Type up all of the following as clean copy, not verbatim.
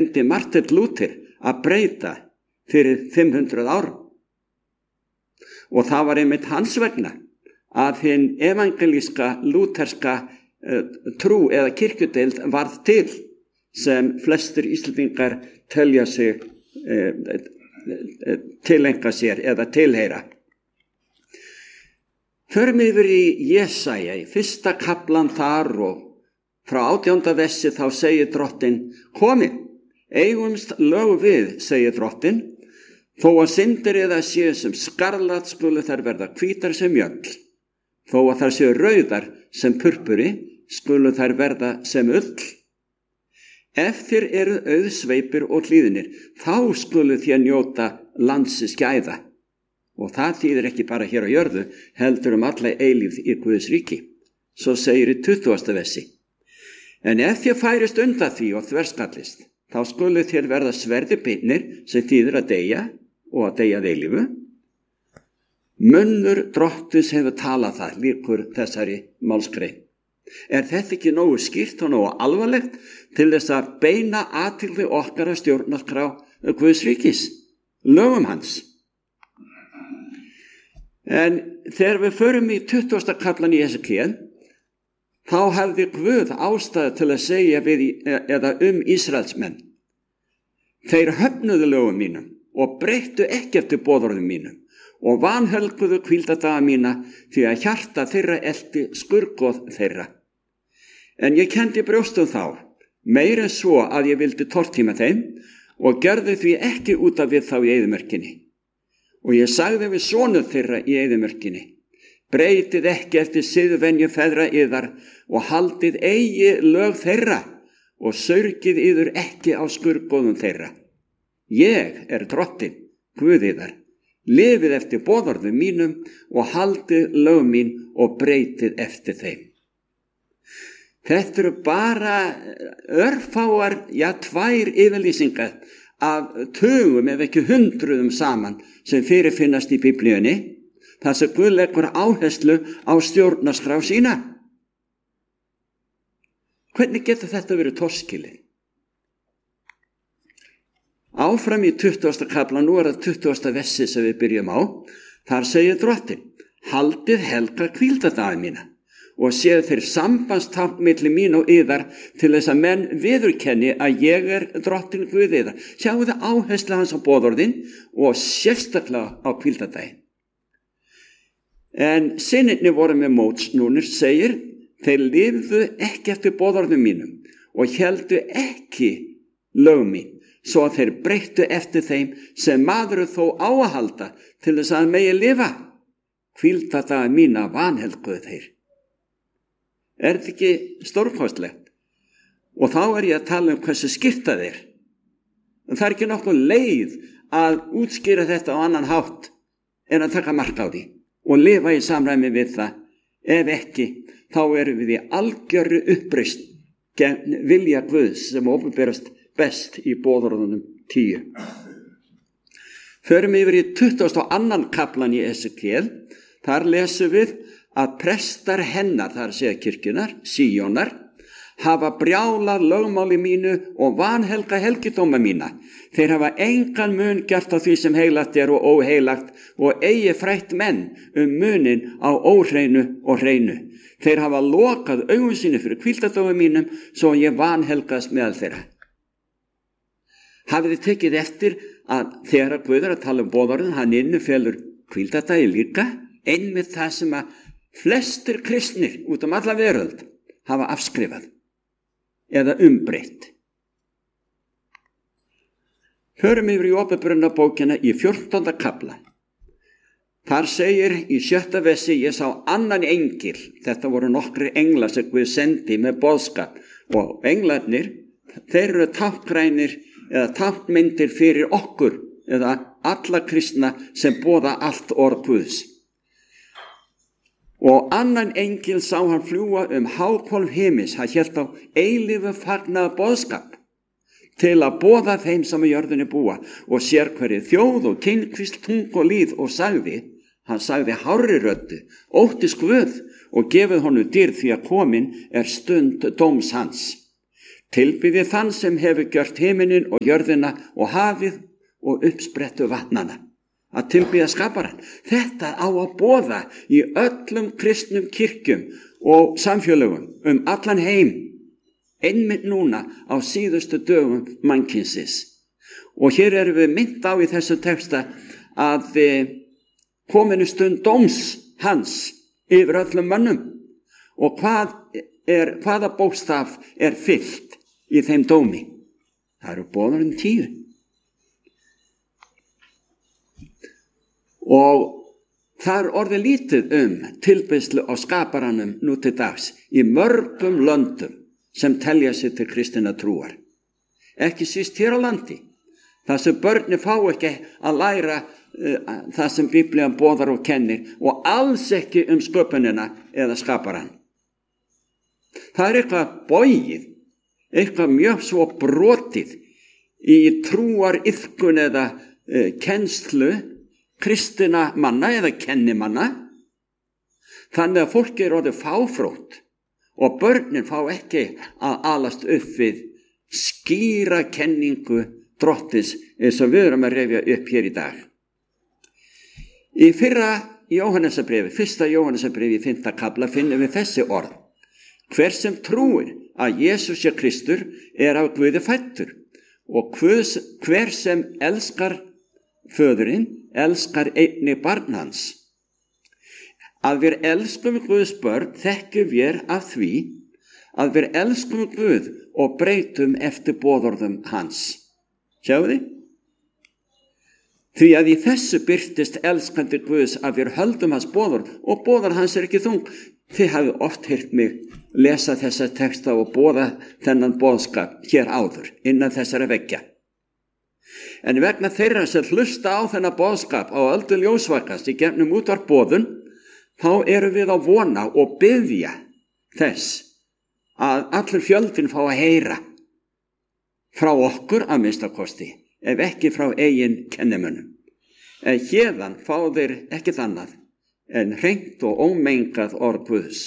reyndi Martin Luther að breyta fyrir 500 árum. Og það var einmitt hans vegna að hinn evangelíska lúterska trú eða kirkjudeild varð til sem flestir Íslendingar telja sig tileinka sér eða tilheyra. Förum yfir í Jesaja, í 1. kaflan þar og frá 18. versi þá segir Drottinn: Komið, eigumst lög við, segir Drottinn, þó að syndir eða séu sem skarlat skulu þær verða hvítar sem mjöll, þó að þær séu rauðar sem purpuri skulu þær verða sem ull. Ef þér eru auðsveipir og hlýðnir, þá skulu þér njóta landsins gæða. Og það þýðir ekki bara hér á jörðu, heldur alla eilífð í Guðs ríki. Svo segir í 20. versi: En ef þér færist undan því og þverskallist, þá skulu þér verða sverði beinir sem þýðir að deyja og að deyja að eilífu. Munnur Drottins hefur talað það, líkur þessari málsgrein. Er þetta ekki nógu skýrt og nógu alvarlegt til þess að beina athygli okkar að stjórnarskrá Guðs ríkis, lögum hans? En þegar við förum í 20. kaflan í Esekiel, þá hefði Guð ástæðu til að segja við eða Ísraelsmenn: Þeir höfnuðu lögum mínum og breyttu ekki eftir boðorðum mínum og vanhelguðu hvíldadaga mína því að hjarta þeirra elti skurðgoð þeirra. En ég kenndi brjóstum þá, meira en svo að ég vildi tortíma þeim og gerði því ekki út af við þá í eyðimörkinni. Og ég sagði við sonur þeirra í eyðimörkinni: Breytið ekki eftir siðvenju feðra yðar og haldið eigi lög þeirra og saurgið yður ekki á skurðgoðum þeirra. Ég er Drottinn, Guð yðar. Lifið eftir boðorðum mínum og haldið lög mín og breytið eftir þeim. Þetta eru bara örfáar, 2 yfirlýsingar af tugum ef ekki hundruðum saman sem fyrirfinnast í Biblíunni, þar sem Guð leggur áherslu á stjórnarskrá sína. Hvernig getur þetta verið torskilið? Áfram í 20. kafla, nú er það 20. versi sem við byrjum á, þar segir Drottinn: Haldið helga hvíldadaga mína og séð þeir sambandstákn milli mín og yðar til þess að menn viðurkenni að ég er Drottinn Guð yðar. Sjáu það áherslu hans á boðorðin og sérstaklega á hvíldadaginn. En synirnir voru með mótsnúnir, segir: Þeir lifðu ekki eftir boðorðum mínum og héldu ekki lög mín, svo að þeir breyttu eftir þeim sem maður þó á að halda til þess að megi lifa. Hvíldadaga mína vanhelguðu þeir. Er þetta ekki stórkostlegt? Og þá er ég að tala hversu skýrt það er. En það er ekki nokkuð leið að útskýra þetta á annan hátt en að taka mark á því og lifa í samræmi við það. Ef ekki, þá erum við í algjörri uppreisn gegn vilja Guðs sem opinberast best í boðorðunum 10. Förum yfir í 22. kaflan í Esekiel. Þar lesum við að prestar hennar, þar segja kirkjunar, Síónar, hafa brjálað lögmáli mínu og vanhelga helgidóma mína. Þeir hafa engan mun gert á því sem heilagt er og óheilagt og eigi frætt menn munin á óhreinu og hreinu. Þeir hafa lokað augum sínu fyrir hvíldadóma mínum svo ég vanhelgast meðal þeirra. Hafið þið tekið eftir að þegar Guð er að tala boðorðin, hann innifelur hvíldadagi líka, einmitt það sem að flestir kristnir út alla veröld hafa afskrifað eða umbreytt. Förum yfir í Åpenbarunarbókina í 14. kafla. Þar segir í 7. versi: Ég sá annan engil. Þetta voru nokkrir englar sem Guð sendi með boðskap og englarnir, þeir eru táknrænir eða táknmyndir fyrir okkur eða alla kristna sem boða allt orð Guðs. Og annan engil sá hann fljúga háhvolf himins, hann hélt á eilífu fagnaða boðskap til að boða þeim sem á jörðinni búa og sér hverju þjóð og kynkvísl, tung og líð og hann sagði hárri röddu: Óttist Guð og gefið honum dýrð því að komin er stund dóms hans. Tilbiðið þann sem hefur gjört himinin og jörðina og hafið og uppsprettu vatnana. Að tilbiðja skaparann. Þetta á að boða í öllum kristnum kirkjum og samfélögum allan heim. Einmitt núna á síðustu dögum mannkynsins. Og hér erum við minnt á í þessu texta að kominu stund dóms hans yfir öllum mönnum. Og hvaða bókstaf er fyllt í þeim dómi? Það eru boðurinn 10. Og það er orðið lítið tilbeiðslu á skaparanum nú til dags í mörgum löndum sem telja sig til kristinna trúar. Ekki síst hér á landi, þar sem börnin fá ekki að læra það sem Biblían boðar og kennir og alls ekki sköpunina eða skaparann. Það er eitthvað bogið, eitthvað mjög svo brotið í trúariðkun eða kennslu kristina manna eða kennimanna. Þannig að fólki er orðið fáfrótt og börnin fá ekki að alast upp við skýra kenningu Drottins eins og við erum að rifja upp hér í dag. Í fyrra Jóhannesarbréfi, 1. Jóhannesarbréfi í 5. kafla finnum við þessi orð. Hver sem trúir að Jesús sé Kristur er af Guði fæddur og hver sem elskar föðurinn elskar einnig barn hans. Að við elskum Guðs börn þekkjum við af því að við elskum Guð og breytum eftir boðorðum hans. Sjáu þið? Því að í þessu birtist elskandi Guðs að við höldum hans boðorð og boðorð hans er ekki þung. Þið hafið oft heyrt mig lesa þessa texta og boða þennan boðskap hér áður innan þessara veggja. En vegna þeirra sem hlusta á þennan boðskap á öldu ljósvakast í gegnum útvarpboðun, þá erum við að vona og biðja þess að allur fjöldin fá að heyra frá okkur að minnstakosti, ef ekki frá eigin kennimönnum. En héðan fá þeir ekkert annað en hreint og ómengað orð Guðs.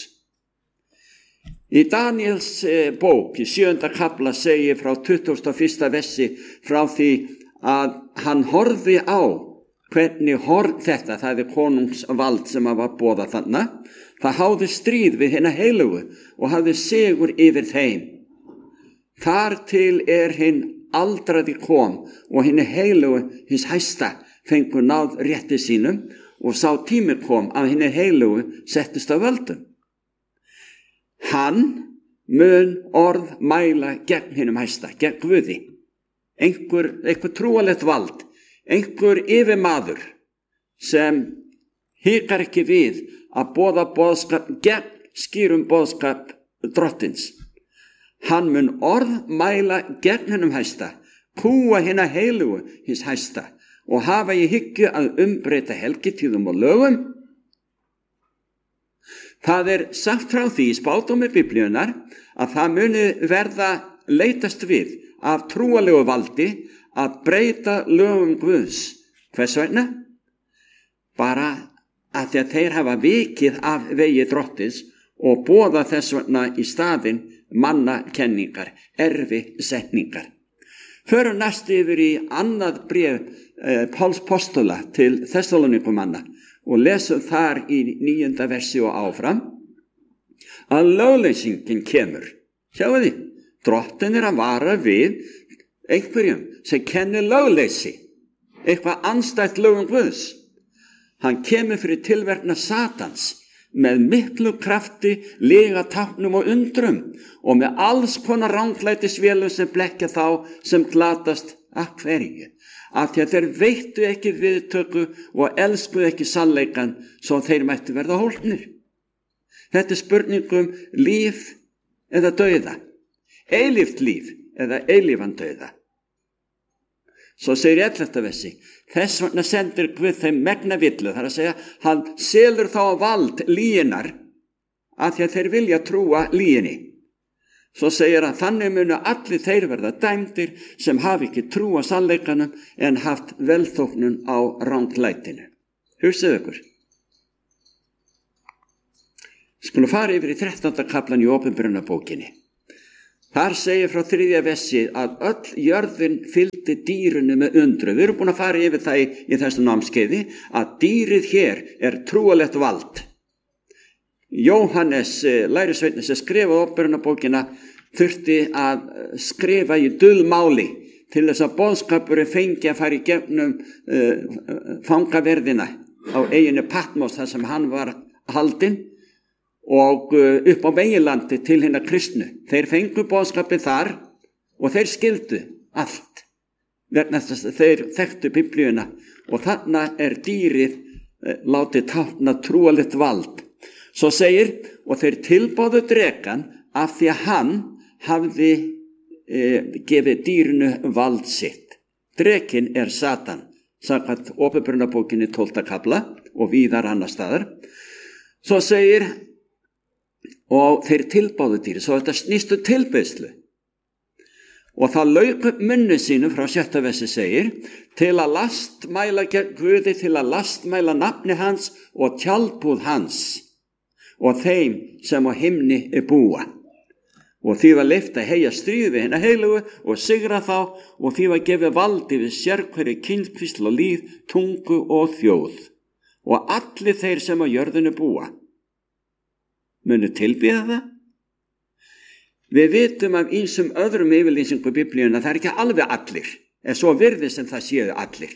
Í Daniels bók, í 7. kafla segir frá 21. versi frá því að hann horfði á hvernig þetta, það er konungsvald sem var boðað þarna, það háði stríð við hina heilugu og hafði sigur yfir þeim. Þar til hinn aldraði kom og hina heilugu hins hæsta fengur náð rétti sínum og sá tími kom að hina heilugu settist á völdum. Hann mun orð mæla gegn hinum hæsta, gegn Guði. Einhver trúalegt vald, einhver yfirmaður sem hikar ekki við að boða boðskap gegn skýrum boðskap Drottins. Hann mun orð mæla gegn hinum hæsta, kúa hina heilugu hins hæsta og hafa í hyggju að umbreyta helgitíðum og lögum. Það er sagt frá því í spádómi Biblíunnar að það muni verða leitast við af trúalegu valdi að breyta lögum Guðs. Hvers vegna? Bara að því að þeir hafa vikið af vegi Drottins og boða þess vegna í staðinn mannakenningar, erfisetningar. Förum næst yfir í annað bréf Páls postula til Þessalónikumanna og lesum þar í 9. versi og áfram að lögleysingin kemur. Sjáu þið, Drottinn er að vara við einhverjum sem kennir lögleysi, eitthvað andstætt lögum Guðs. Hann kemur fyrir tilverknað Satans með miklu krafti, lygatáknum og undrum og með alls konar ranglætisvélum sem blekkja þá sem glatast af hverju. Af því að þeir veittu ekki viðtöku og elskuðu ekki sannleikann svo þeir mættu verða hólpnir. Þetta er spurningum líf eða dauða, eilíft líf eða eilífan dauða. Svo segir 11. versi, þess vegna sendir Guð þeim megna villu, þar að segja, hann selur þá á vald lýginar af því að þeir vilja trúa lýginni. Svo segir hann, þannig munu allir þeir verða dæmdir sem hafi ekki trúa sannleikanum en haft velþóknun á ranglætinu. Hugsið ykkur. Skulum fara yfir í 13. kaflan í Opinberunarbókinni. Þar segir frá 3. versi að öll jörðin fylgdi dýrinu með undru. Við erum búin að fara yfir það í þessu námskeiði að dýrið hér er trúalegt vald. Jóhannes, lærisveitni sem skrifaði Åpenbarunarbókina, þurfti að skrifa í dulmáli til þess að boðskapurinn fengi að fara í gegnum fangaverðina á eyjunni Patmos þar sem hann var haldinn og upp á meginlandi til hinna kristnu. Þeir fengu boðskapið þar og þeir skildu allt vegna þess að þeir þekktu Biblíuna og þarna er dýrið látið tákna trúalegt vald. Svo segir, og þeir tilbáðu drekann af því að hann hafði gefið dýrinu vald sitt. Drekinn er Satan, samkvæmt Åpenbarunarbókinni 12. kafla og víðar annar staðar. Svo segir, og þeir tilbáðu dýrið, svo þetta snýstu tilbeiðslu. Og það lauk upp munni sínu frá 6. versi segir, til að lastmæla gegn Guði, til að lastmæla nafni hans og tjaldbúð hans og þeim sem á himni búa. Og því var leyft að heyja stríð við hina heilugu og sigra þá og því var gefið valdi við sérhverju kynskvísl og líð, tungu og þjóð. Og allir þeir sem á jörðinu búa munu tilbýða það. Við vitum af ýmsum öðrum yfirlýsingu í Biblíunni að það er ekki alveg allir, en svo virðist sem það séu allir.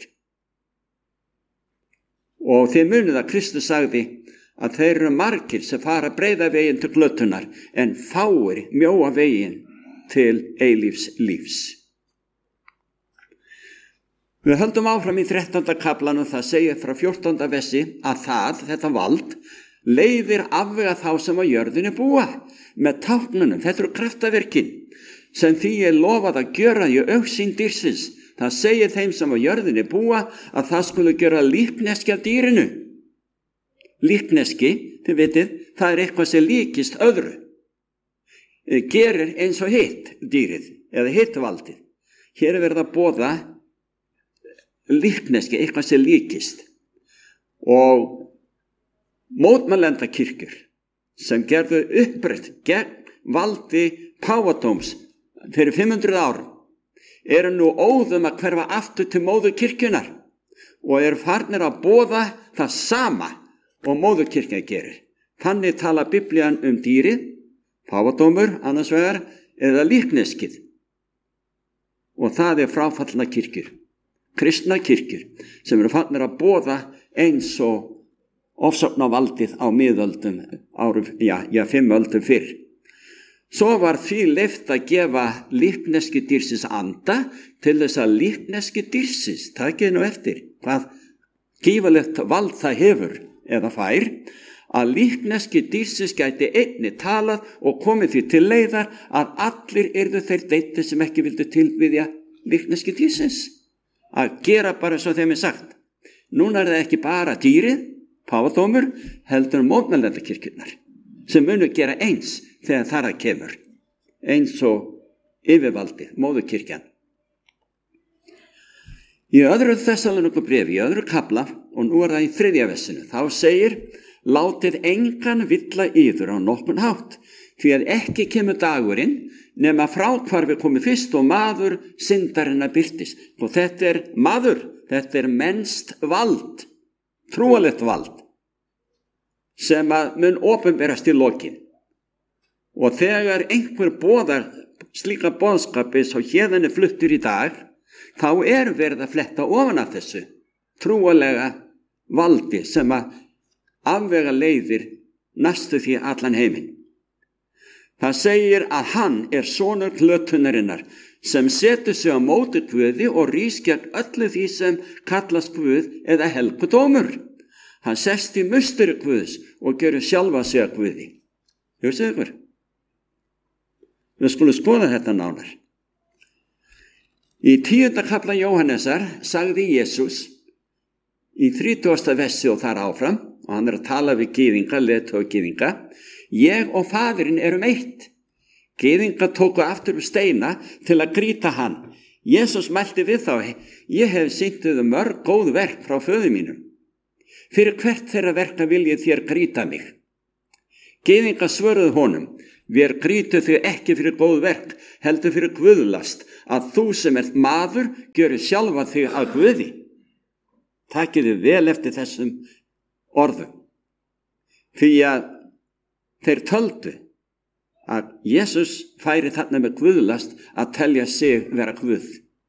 Og þið munið að Kristus sagði að þeir eru margir sem fara breiða veginn til glötunar en fáir mjóa veginn til eilífs lífs. Við höldum áfram í 13. kaflanum, það segir frá 14. versi að þetta vald, leiðir afvega þá sem á jörðinu búa með táknunum. Þetta eru kraftaverkin sem því er lofað að gjöra í augsýn dýrsins. Það segir þeim sem á jörðinu búa að það skulu gjöra líkneski af dýrinu. Líkneski, þið vitið, það er eitthvað sem líkist öðru. Gerir eins og hitt dýrið eða hitt valdið. Hér er verið að boða líkneski, eitthvað sem líkist. Og mótmælenda kirkjur sem gerðu upprætt gegn valdi páfadóms fyrir 500 árum eru nú óðum að hverfa aftur til móðurkirkjunar og eru farnir að boða það sama og móðurkirkjan gerir. Þannig tala Biblían um dýrið, páfadómur annars vegar eða líkneskið. Og það er fráfallna kirkjur, kristna kirkjur sem eru farnir að boða eins og ofsóknarvaldið á miðöldum árum, 5 öldum fyrr. Svo var því leyft að gefa líkneski dýrsins anda til þess að líkneski dýrsins, takið nú eftir hvað gífurlegt vald það hefur eða fær, að líkneski dýrsins gæti einni talað og komið því til leiðar að allir yrðu þeir deyti sem ekki vildu tilbiðja líkneski dýrsins. Að gera bara svo þeim er sagt. Núna er það ekki bara dýrið, páfadómur, heldur mótmælenda kirkjurnar sem munu gera eins þegar þar að kemur, eins og yfirvaldi, móðurkirkjan. Í öðru Þessalóníkubréfi, í öðru kafla, og nú er það í 3. versinu, þá segir, látið engan villa yður á nokkurn hátt, því að ekki kemur dagurinn nema fráhvarfi komi fyrst og maður syndarinnar birtist. Og þetta er maður, þetta er mennst vald, trúalegt vald, sem að mun opinberast í lokin. Og þegar einhver boðar slíka boðskapi svo hérðan er fluttur í dag, þá er verið að fletta ofan af þessu trúalega valdi sem að afvega leiðir næstu því allan heiminn. Það segir að hann er sonur glötunarinnar sem setur sig á móti Guði og rís gegn öllu því sem kallast Guð eða helgudómur. Hann sest í musteri Guðs og gerur sjálfa sig að Guði. Hjósið ykkur? Við skulum skoða þetta nánar. Í 10. kafla Jóhannesar sagði Jesús í 30. versi og þar áfram, og hann er að tala við gyðinga, leiðtoga gyðinga, ég og Faðirinn erum eitt. Gyðinga tóku aftur upp steina til að grýta hann. Jesús mælti við þá, ég hef sýnt þau mörg góð verk frá föður mínum. Fyrir hvert þeirra verka viljið þér grýta mig? Gyðinga svöruðu honum, Vér grítu þig ekki fyrir góð verk, heldur fyrir guðlast, að þú sem ert maður gjörir sjálfa þig að guði. Takið þið vel eftir þessum orðum. Því að þeir töldu að Jesús færi þarna með guðlast að telja sig vera guð.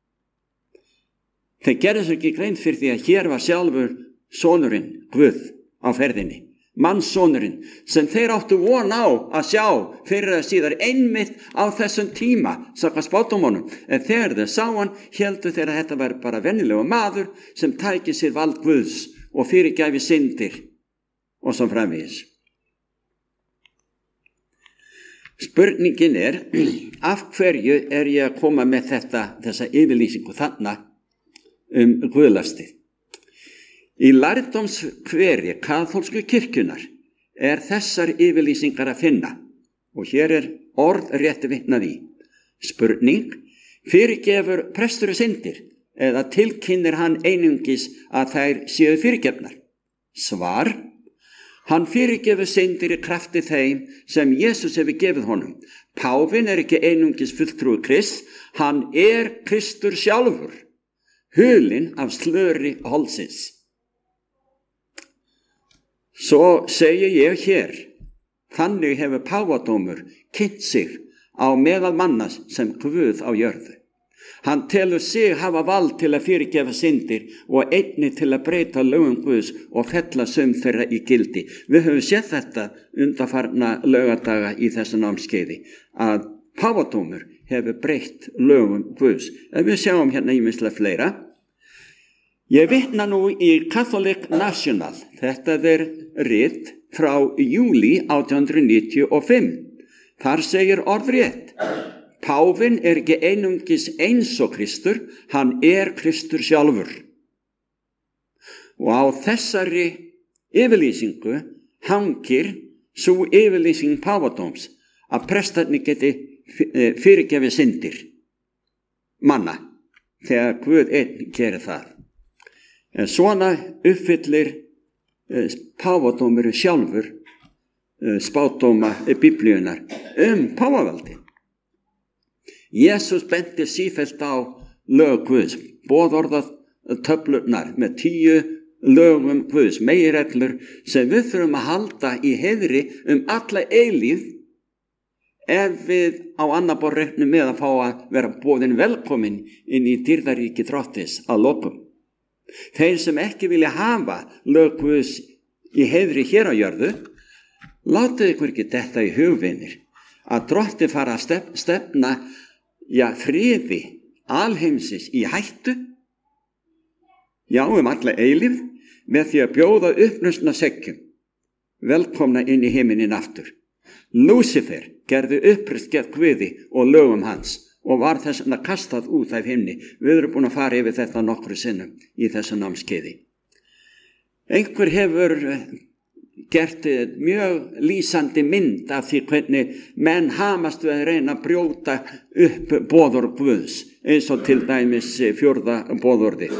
Þeir gerðu sér ekki grein fyrir því að hér var sjálfur sonurinn Guð á ferðinni. Mannssonurinn sem þeir áttu von á að sjá fyrir að síðar einmitt á þessum tíma, samkvæmt spádómunum. En þegar þeir sá hann, héldu þeir að þetta var bara venjulegu maður sem tæki sér vald Guðs og fyrirgæfi syndir og svo framvegis. Spurningin af hverju ég að koma með þessa yfirlýsingu þarna guðlastið? Í lærdómskveri kaþólsku kirkjunnar þessar yfirlýsingar að finna og hér orðrétt vitnað í. Spurning: fyrirgefur prestur syndir eða tilkynnir hann einungis að þær séu fyrirgefnar? Svar: hann fyrirgefur syndir í krafti þeim sem Jesús hefur gefið honum. Páfinn ekki einungis fulltrúi Krists, hann Kristur sjálfur, hulinn af slöri holdsins. Svo segi ég hér, þannig hefur páfadómur kynnt sig á meðal manna sem Guð á jörðu. Hann telur sig hafa vald til að fyrirgefa syndir og einnig til að breyta lögum Guðs og fella sum þeirra í gildi. Við höfum séð þetta undanfarna laugardaga í þessu námskeiði, að páfadómur hefur breytt lögum Guðs. Við sjáum hérna ýmislega fleira. Ég vitna nú í Catholic National, þetta rit frá júlí 1895. Þar segir orðrétt: Páfinn ekki einungis eins og Kristur, hann Kristur sjálfur. Og á þessari yfirlýsingu hangir sú yfirlýsing páfadóms að prestarnir geti fyrirgefið syndir manna þegar Guð einn gerir það. En svona uppfyllir páfadómur sjálfur spádóma biblíunar páfavaldi. Jesús benti sífellt á lög Guðs, boðorðatöflurnar með 10 lögum Guðs, meginreglur sem við þurfum að halda í heiðri alla eilífð ef við á annað borð reiknum með að fá að vera boðin velkomin inn í dýrðaríki Drottins að lokum. Þeir sem ekki vilja hafa lög Guðs í heiðri hér á jörðu, látið ykkur ekki detta í hugvinir að Drottinn fara að stefna friði alheimsins í hættu, alla eilífð, með því að bjóða upplausna seggjum velkomna inn í himinin aftur. Lúsifer gerði uppreist gegn Guði og lögum hans og var þess vegna kastað út af himni. Við erum búin að fara yfir þetta nokkru sinnum í þessu námskeiði. Einhver hefur gert mjög lýsandi mynd af því hvernig menn hamast við að reyna að brjóta upp boðorð Guðs, eins og til dæmis 4. boðorði.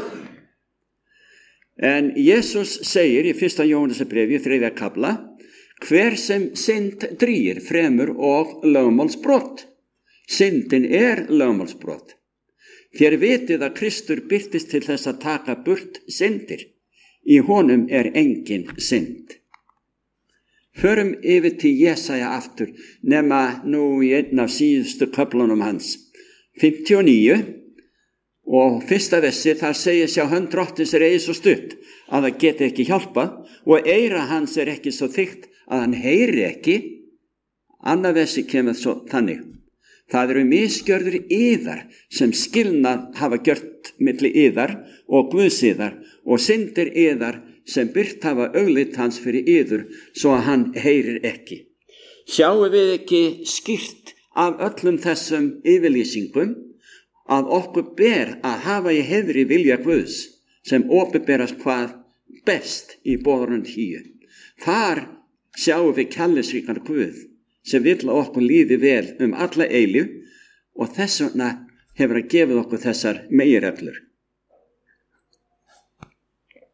En Jesús segir í 1. Jóhannesarbréfi 3. kafla: hver sem synd drýgir fremur og lögmálsbrot. Syndin lögmálsbrot. Þér vitið að Kristur birtist til þess að taka burt syndir. Í honum engin synd. Förum yfir til Jesaja aftur, nema nú í einn af síðustu köflunum hans. 59 og 1. versi, þar segir: sjá hönd Drottins eigi svo stutt að það geti ekki hjálpað og eyra hans ekki svo þykkt að hann heyri ekki. Annað versi kemur svo þannig: það eru misgjörður yðar sem skilnað hafa gjört milli yðar og Guðsyðar og syndir yðar sem byrt hafa augliti hans fyrir yður svo að hann heyrir ekki. Sjáum við ekki skýrt af öllum þessum yfirlýsingum að okkur ber að hafa í heiðri vilja Guðs sem opinberast hvað best í boðorðum 10. Þar sjáum við kærleiksríkan Guð sem vill að okkur líði vel alla eilífð og þess vegna hefur hann gefið okkur þessar meginreglur.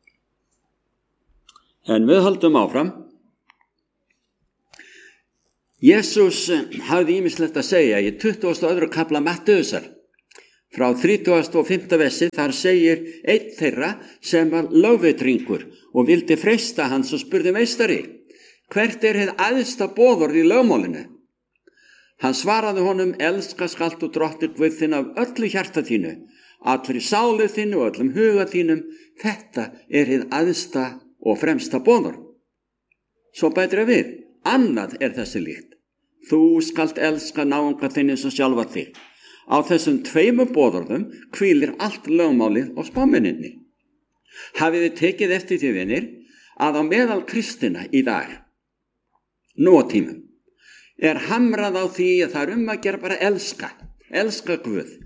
En við höldum áfram. Jesús hafði ýmislegt að segja í 22. kafla Mattheusar. Frá 35. versi þar segir einn þeirra sem var lögveitringur og vildi freista hans og spurði meistari, hvert hið æðsta boðorð í lögmálinu? Hann svaraði honum, elska skalt þú drottinn Guð þinn af öllu hjarta þínu, allri sálu þínu og öllum huga þínum, þetta hið æðsta og fremsta boðorð. Svo bætir við, annað þessi líkt, þú skalt elska náunga þinn eins og sjálfa þig. Á þessum 2 boðorðum hvílir allt lögmálið og spámenninni. Hafið þið tekið eftir því, vinir, að á meðal kristina í dag, nú á tímum, hamrað á því að það að gera bara elska Guð.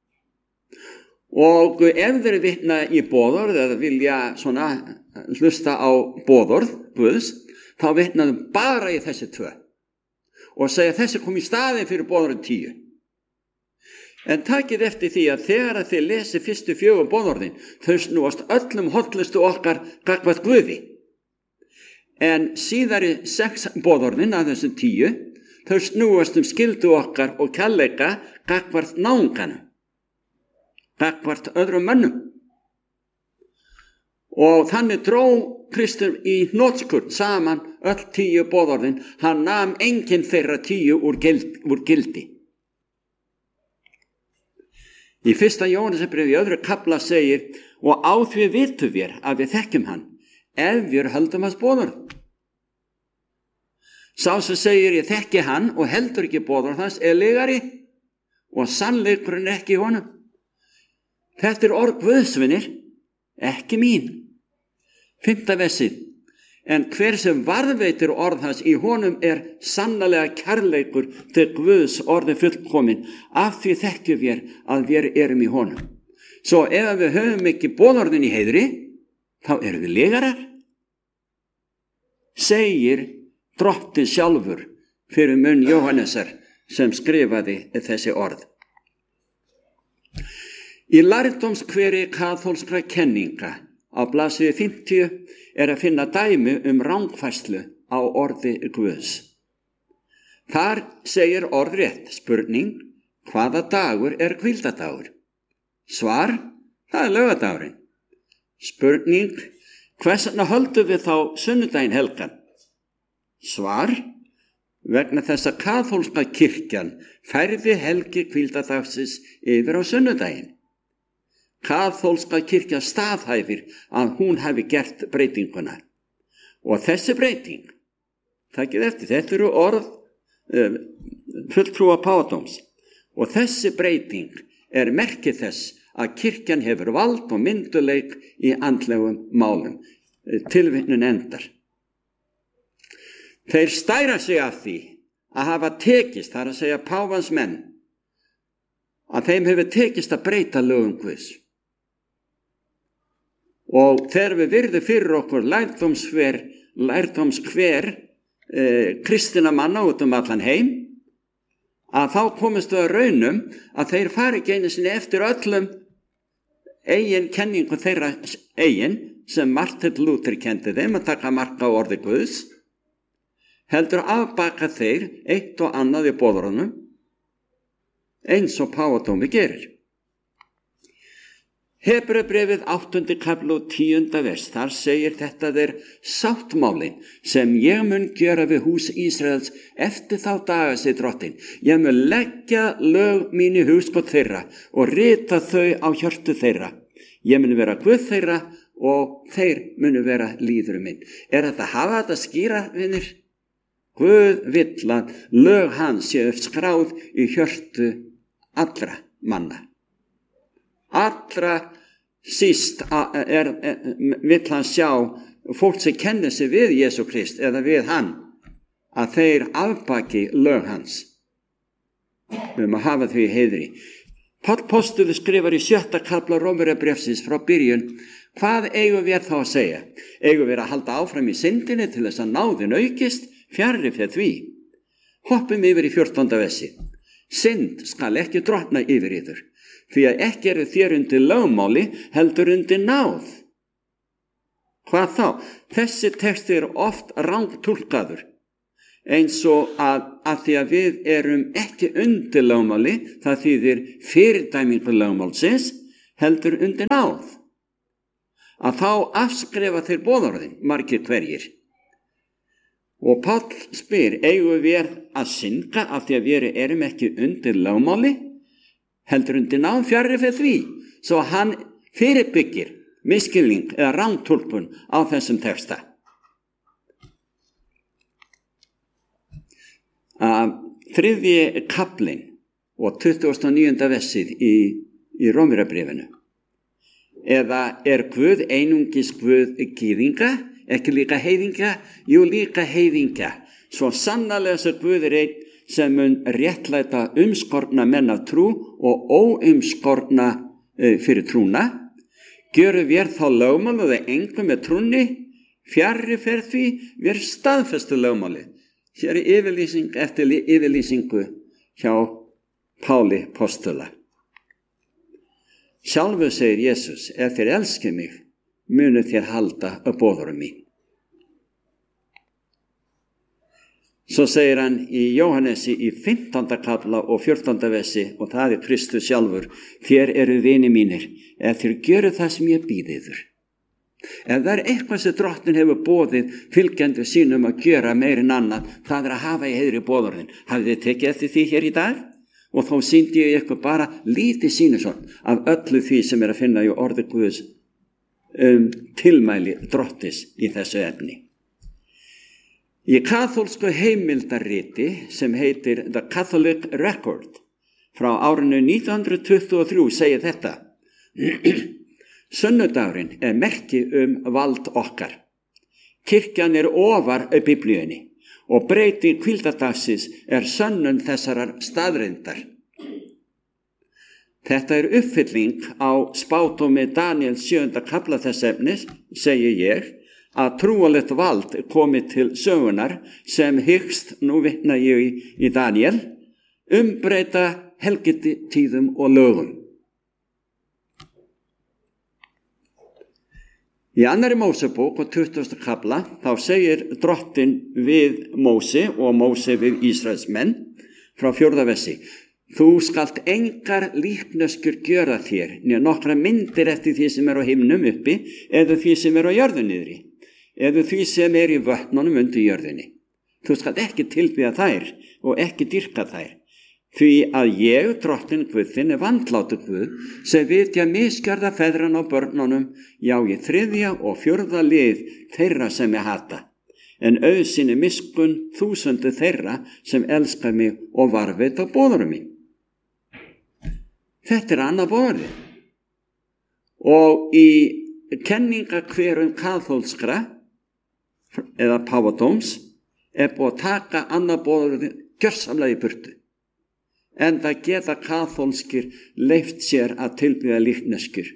Og ef þeir vitna í boðorð eða vilja svona hlusta á boðorð Guðs, þá vitnaðum bara í þessi 2 og segja þessi kom í staðinn fyrir boðorðin 10. En takið eftir því að þegar að þið lesi fyrstu 4 boðorðin, þau snúast öllum hollustu okkar gagnvart Guði. En síðari 6 boðorðin af þessum 10, þau snúast skyldu okkar og kærleika gagnvart náunganum, gagnvart öðrum mönnum. Og þannig dró Kristur í hnotskurn saman öll 10 boðorðin, hann nam enginn þeirra 10 úr gildi. Í 1. Jóhannesarbréfi í 2. kafla segir, og á því vitum við að við þekkjum hann, ef við höldum hans boðorð. Sá sem segir ég þekki hann og heldur ekki boðorð hans lygari og sannleikurinn ekki í honum. Þetta orð Guðs, vinir, ekki mín. 5. versið. En hver sem varðveitir orð hans í honum sannarlega kærleikur til Guðs orði fullkomin, af því þekkjum við að við erum í honum. Svo ef við höfum ekki boðorðin í heiðri, þá erum við lygarar. Segir Drottinn sjálfur fyrir munn Jóhannesar sem skrifaði þessi orð. Í lærdómskveri kaþólskra kenninga á blaðsíðu 50 að finna dæmi rangfærslu á orði Guðs. Þar segir orðrétt spurning, hvaða dagur hvíldadagur? Svar, það laugardagurinn. Spurning, hvers vegna höldum við þá sunnudaginn helgan? Svar, vegna þess að kaþólska kirkjan færði helgi hvíldadagsins yfir á sunnudaginn. Kaþólska kirkja staðhæfir að hún hafi gert breytinguna. Og þessi breyting, takið eftir, þetta eru orð fulltrúa páfadóms, og þessi breyting merkið þess að kirkjan hefur vald og mynduleik í andlegum málum. Tilvitnun endar. Þeir stæra sig af því að hafa tekist, það að segja páfans menn, að þeim hefur tekist að breyta lögum Guðs. Og þegar við virðum fyrir okkur lærdómskver kristina manna út allan heim, að þá komist við að raunum að þeir fari ekki einu sinni eftir öllum eigin kenningu þeirra eigin, sem Martin Luther kendi þeim að taka mark á orði Guðs, heldur afbaka þeir eitt og annað í boðorðunum, eins og páfadómi gerir. Hebreabréfið 8. kafli og 10. vers, þar segir þetta sáttmálin sem ég mun gera við hús Ísraels eftir þá daga, segir Drottinn. Ég mun leggja lög mín í hugskot þeirra og rita þau á hjörtu þeirra. Ég mun vera Guð þeirra og þeir munu vera líður minn. Þetta hafa þetta skýra, vinir? Guð vill að lög hans séu skráð í hjörtu allra manna. Allra síst vill hann sjá fólk sem kennir sig við Jesú Krist eða við hann, að þeir afbaki lög hans. Við höfum að hafa því í heiðri. Páll postuli skrifar í 6. kafla Rómverjabréfsins frá byrjun, hvað eigum við þá að segja? Eigum við að halda áfram í syndinni til þess að náðin aukist? Fjarri fyrir því. Hoppum yfir í 14. versi. Synd skal ekki drottna yfir yður, því að ekki eru þér undir lögmáli, heldur undir náð. Hvað þá? Þessi texti oft rangtúlkaður. eins og að því að við erum ekki undir lögmáli, það þýðir fyrirdæmingu lögmálsins, heldur undir náð, að þá afskrifa þeir boðorðin, margir hverjir. Og Páll spyr, eigum við að synga af því að við erum ekki undir lögmáli, heldur undir náð, fjarri fyrir því, svo hann fyrirbyggir misskilning eða rántúlkun á þessum texta. Þriðji kaflinn og 29. versið í Rómverjabréfinu. Eða Guð einungis Guð gyðinga, ekki líka heiðinga? Jú, líka heiðinga. Svo sannarlega sem Guð einn sem mun réttlæta umskorna menn af trú og óumskorna fyrir trúna. Gjöru vér þá lögmál og engum með trúnni, fjarri fyrir því vér staðfestu lögmáli. Hér yfirlýsing eftir yfirlýsingu hjá Páli postula. Sjálfur segir Jesús, ef þér elskið mig, munu þér halda boðorðum mín. Svo segir hann í Jóhannesi í 15. kafla og 14. versi, og það Kristus sjálfur, þér eru vini mínir, ef þér gjöru það sem ég býð yður. Ef það eitthvað sem Drottinn hefur boðið fylgjendur sínum að gjöra meir en annað, það að hafa í heiðri boðorðin. Hafið þið tekið eftir því hér í dag? Og þá sýndi ég ykkur bara lítið sýnishorn af öllu því sem að finna í orði Guðs tilmæli Drottis í þessu efni. Í kaþólsku heimildarriti sem heitir The Catholic Record frá árinu 1923 segir þetta. Sunnudagurinn merki vald okkar. Kirkjan ofar Biblíunni og breyting hvíldardagsins sönnun þessarar staðreyndar. Þetta uppfylling á spádómi Daniel 7. kafla þess efnis, segi ég, að trúalegt vald komi til sögunar sem hyggst, nú vitna ég í Daniel, umbreyta helgitíðum og lögum. Í annarri Mósebók og 20. kafla þá segir Drottinn við Móse og Móse við Ísraelsmenn frá 4. versi. Þú skalt engar líkneskjur gjöra þér, né nokkra myndir eftir því sem á himnum uppi, eða því sem á jörðu niðri, eða því sem í vötnunum undir jörðinni. Þú skalt ekki tilbiðja þær og ekki dýrka þær. Því að ég, Drottinn Guð þinn, vandlátur Guð, sem vitja misgjörða feðran á börnunum, já í 3. og 4. lið þeirra sem ég hata, en auðsinni miskun 1000 þeirra sem elskar mig og varðveita boðorðum mín. Þetta annað boðorði. Og í kenningakverum kaþólskra, eða páfadóms, búið að taka annað boðorði gjörsamlega í burtu. En það geta kaþólskir leyft sér að tilbiðja líkneskjur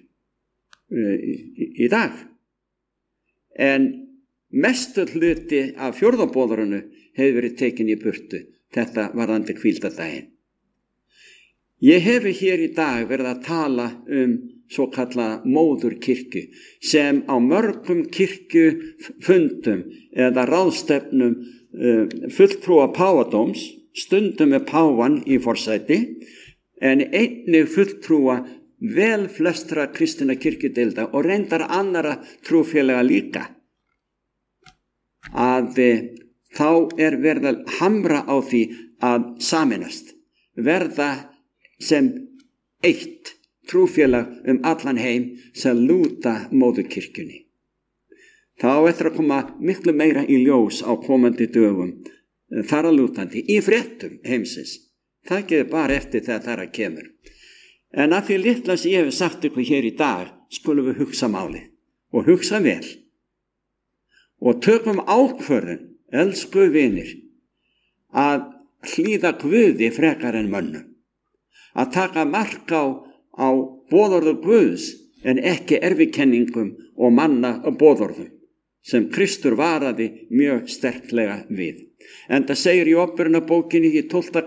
í dag. En mestur hluti af 4. boðorðinu hefur verið tekin í burtu, þetta varðandi hvíldardaginn. Ég hefi hér í dag verið að tala svo kallað móðurkirkju sem á mörgum kirkjufundum eða ráðstefnum fulltrúa páfadóms, stundum páfan í forsæti, en einnig fulltrúa vel flestra kristinna kirkjudeilda og reyndar annara trúfélaga líka. Að þá verið að hamra á því að sameinast, verða sem eitt trúfélag allan heim sem lúta móðurkirkjunni. Þá eftir að koma miklu meira í ljós á komandi dögum, þar að lútandi í fréttum heimsins. Það getur bara eftir þegar það kemur. En að því litla sem ég hef sagt ykkur hér í dag, skulum við hugsa málið og hugsa vel. Og tökum ákvörðun, elsku vinir, að hlýða Guði frekar en mönnum. Að taka mark á boðorðu Guðs en ekki erfikenningum og manna boðorðum sem Kristur varaði mjög sterklega við. En það segir í Opinberunarbókinni í 14.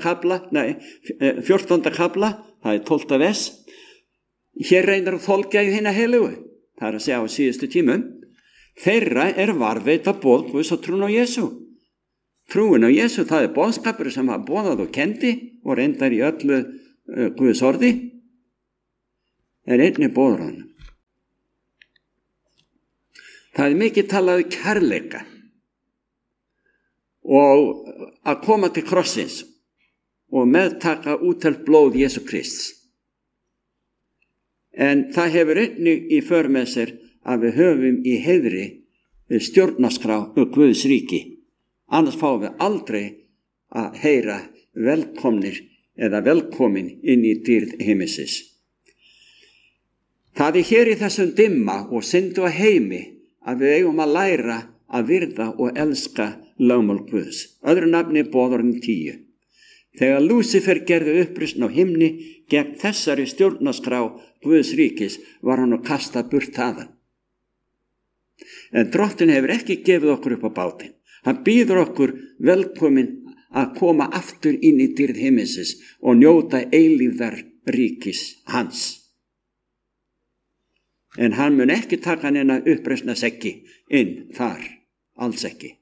kafla, það 12. vers, hér reynir að þolgja í hina heilugu, það að segja á síðustu tímum, þeirra varðveita boð Guðs og trún á Jesú. Trúin á Jesú, það boðskapur sem hann boðað og kendi og reyndar í öllu Guðs orði, en einnig boður hann. Það mikið talað kærleika og að koma til krossins og meðtaka útelt blóð Jesú Krists. En það hefur einnig í för með sér að við höfum í heiðri stjórnarskrá Guðs ríki. Annars fáum við aldrei að heyra velkomnir eða velkomin inn í dýrð himmisins. Það hér í þessum dimma og syndu að heimi að við eigum að læra að virða og elska lögmál Guðs. Öðru nafni boðorðin 10. Þegar Lúsifer gerði uppreisn á himni gegn þessari stjórnarskrá Guðs ríkis var hann að kasta burt þaðan. En Drottinn hefur ekki gefið okkur upp á bátinn. Hann býður okkur velkomin að koma aftur inn í dýrð himmisins og njóta eilífðar ríkis hans. En hann mun ekki taka neina uppreisna sekki inn þar, alls ekki.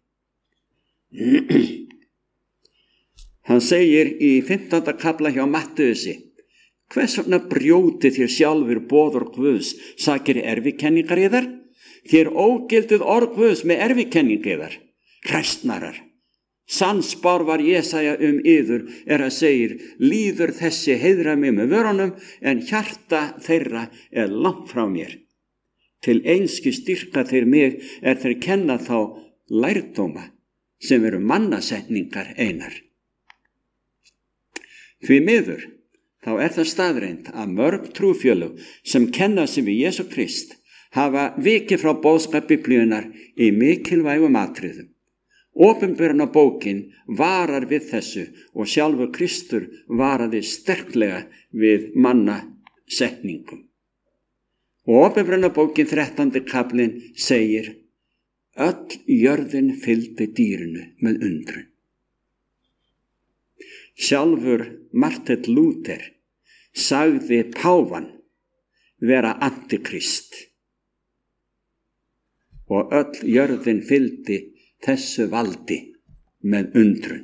Hann segir í 15. kafla hjá Mattheusi: hvers vegna brjótið þér sjálfur boðorð Guðs, sakir erfikenningar yðar? Þér ógilduð orð Guðs með erfikenningar yðar, hræstnarar. Sannspár var Jesaja yður að segir: líður þessi heiðra mig með vörunum, en hjarta þeirra langt frá mér. Til einski styrka þeir mig þeir kenna þá lærdóma sem eru mannasetningar einar. Því miður, þá það staðreynd að mörg trúfélög sem kenna sig við Jesú Krist hafa vikið frá boðskap Biblíunnar í mikilvægum atriðum. Opinberunarbókin varar við þessu og sjálfur Kristur varaði sterklega við mannasetningum. Og Opinberunarbókin 13. kaflinn segir: öll jörðin fylgdi dýrinu með undrun. Sjálfur Marteinn Lúther sagði páfan vera antikrist og öll jörðin fylgdi þessu valdi með undrun.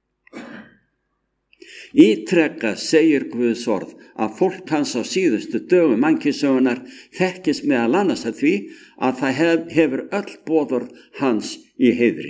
Ítrekað segir Guðs orð að fólk hans á síðustu dögum mannkynssögunnar þekkist meðal annars að því að það hefur öll boðorð hans í heiðri.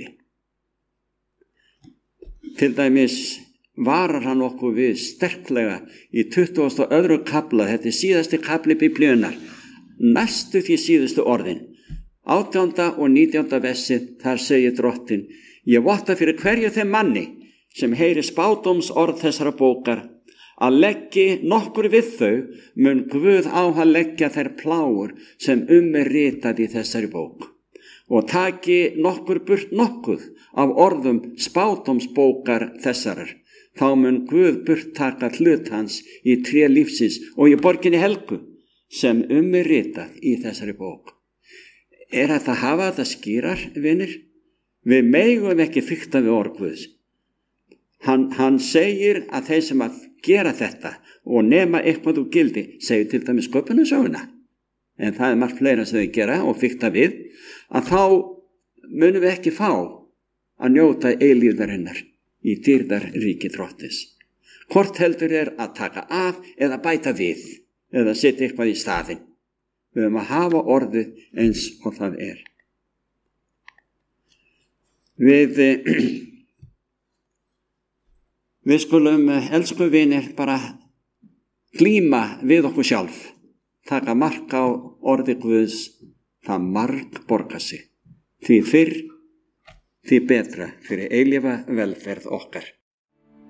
Til dæmis varar hann okkur við sterklega í 22. kafla, þetta síðasti kafli Biblíunnar, næstu því síðustu orðin. 18. og 19. versið, þar segir Drottinn: ég votta fyrir hverju þeim manni sem heyri spádómsorð þessara bókar að leggi nokkur við þau, mun Guð á að leggja þær plágur sem ritað í þessari bók, og taki nokkur burt nokkuð af orðum spádómsbókar þessarar. Þá mun Guð burt taka hlut hans í tré lífsins og í borginni helgu sem ritað í þessari bók. Þetta að hafa þetta skýrar, vinir? Við megum ekki fikta við orð Guðs. Hann segir að þeir sem að gera þetta og nema eitthvað úr gildi, segir til dæmis sköpunarsöguna, en það margt fleira sem þau gera og fikta við, að þá munum við ekki fá að njóta eilífðarinnar í dýrðarríki Drottins. Hvort heldur að taka af eða bæta við eða setja eitthvað í staðinn. Við höfum að hafa orðið eins og það er. Við skulum, elsku vinir, bara glíma við okkur sjálf. Taka mark á orði Guðs, það marg borgar sig. Því fyrr, því betra fyrir eilífa velferð okkar.